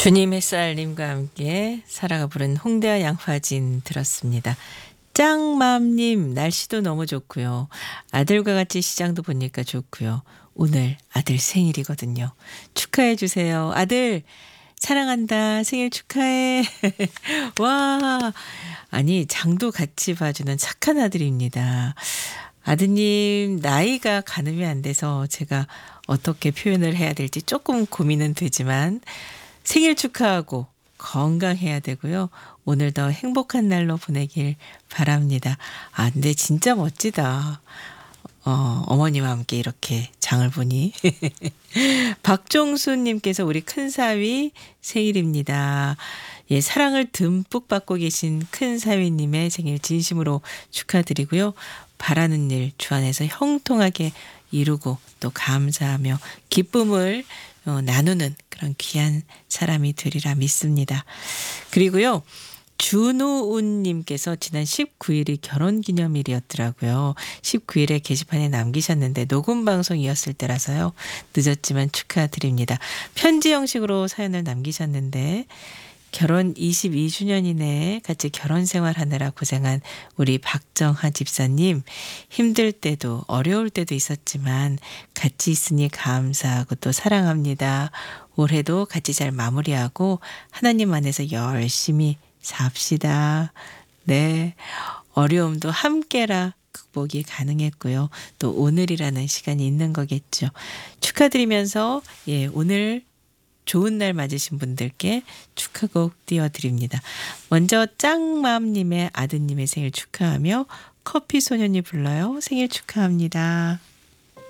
주님 햇살님과 함께 사라가 부른 홍대와 양화진 들었습니다. 짱맘님 날씨도 너무 좋고요. 아들과 같이 시장도 보니까 좋고요. 오늘 아들 생일이거든요. 축하해 주세요. 아들 사랑한다. 생일 축하해. 와, 아니 장도 같이 봐주는 착한 아들입니다. 아드님 나이가 가늠이 안 돼서 제가 어떻게 표현을 해야 될지 조금 고민은 되지만 생일 축하하고 건강해야 되고요. 오늘 더 행복한 날로 보내길 바랍니다. 아, 근데 진짜 멋지다. 어머니와 함께 이렇게 장을 보니. 박종수님께서 우리 큰사위 생일입니다. 예, 사랑을 듬뿍 받고 계신 큰사위님의 생일 진심으로 축하드리고요. 바라는 일 주 안에서 형통하게 이루고 또 감사하며 기쁨을 나누는 그런 귀한 사람이 되리라 믿습니다. 그리고요. 준우운님께서 지난 19일이 결혼기념일이었더라고요. 19일에 게시판에 남기셨는데 녹음 방송이었을 때라서요. 늦었지만 축하드립니다. 편지 형식으로 사연을 남기셨는데 결혼 22주년이네 같이 결혼 생활하느라 고생한 우리 박정하 집사님 힘들 때도 어려울 때도 있었지만 같이 있으니 감사하고 또 사랑합니다. 올해도 같이 잘 마무리하고 하나님 안에서 열심히 삽시다. 네, 어려움도 함께라 극복이 가능했고요. 또 오늘이라는 시간이 있는 거겠죠. 축하드리면서 예, 오늘 좋은 날 맞으신 분들께 축하곡 띄워드립니다. 먼저 짱맘님의 아드님의 생일 축하하며 커피소년이 불러요. 생일 축하합니다.